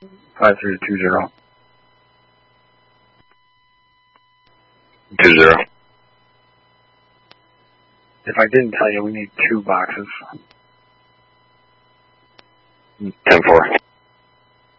5320. 20. If I didn't tell you, we need 2 boxes. 10-4.